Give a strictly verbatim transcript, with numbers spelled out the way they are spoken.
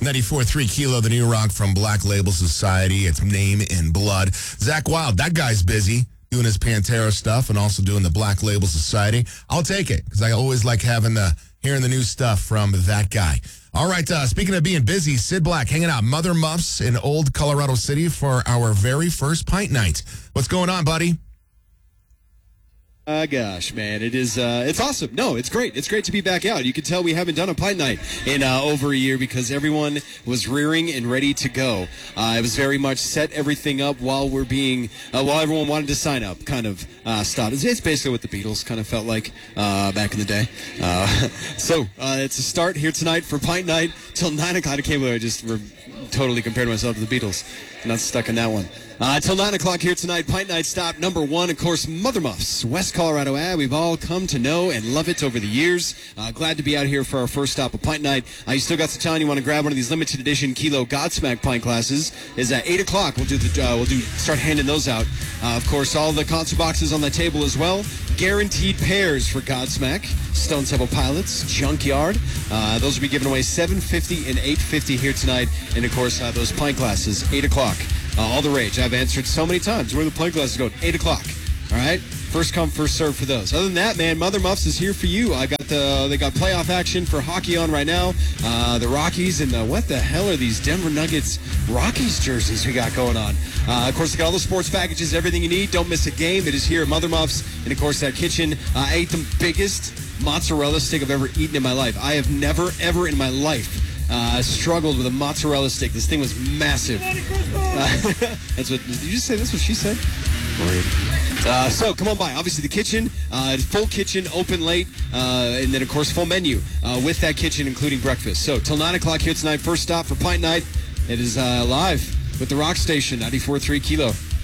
ninety-four point three Kilo, the new rock from Black Label Society. It's Name in Blood. Zach Wild, that guy's busy doing his Pantera stuff and also doing the Black Label Society. I'll take it because I always like having the hearing the new stuff from that guy. All right, uh, speaking of being busy, Sid Black hanging out Mother Muffs in Old Colorado City for our very first pint night. What's going on, buddy? Uh, gosh, man, it is, uh, it's awesome. No, it's great. It's great to be back out. You can tell we haven't done a pint night in uh, over a year because everyone was rearing and ready to go. Uh, it was very much set everything up while we're being, uh, while everyone wanted to sign up, kind of uh, stop. It's, it's basically what the Beatles kind of felt like uh, back in the day. Uh, so uh, it's a start here tonight for pint night till nine o'clock. I can't believe I just re- totally compared myself to the Beatles. I'm not stuck in that one. Uh, till nine o'clock here tonight, Pint Night stop number one, of course, Mother Muffs, West Colorado ad. We've all come to know and love it over the years. Uh, glad to be out here for our first stop of Pint Night. Uh, you still got some time. You want to grab one of these limited edition Kilo Godsmack pint glasses. Is at eight o'clock. We'll do the uh, we'll do start handing those out. Uh, of course, all the concert boxes on the table as well. Guaranteed pairs for Godsmack, Stone Temple Pilots, Junkyard. Uh, those will be given away seven fifty and eight fifty here tonight. And of course, uh, those pint glasses, eight o'clock. Uh, all the rage. I've answered so many times. Where are the pint glasses going? eight o'clock. All right? First come, first serve for those. Other than that, man, Mother Muffs is here for you. I got the They got playoff action for hockey on right now. Uh, the Rockies and the, what the hell are these Denver Nuggets Rockies jerseys we got going on? Uh, of course, they got all the sports packages, everything you need. Don't miss a game. It is here at Mother Muffs. And, of course, that kitchen. Uh, I ate the biggest mozzarella stick I've ever eaten in my life. I have never, ever in my life Uh, struggled with a mozzarella stick. This thing was massive. Uh, that's what. Did you just say that's what she said? Uh, so come on by. Obviously the kitchen, uh, full kitchen, open late, uh, and then of course full menu uh, with that kitchen, including breakfast. So till nine o'clock here tonight. First stop for Pint Night. It is uh, live with the Rock Station, ninety-four point three Kilo.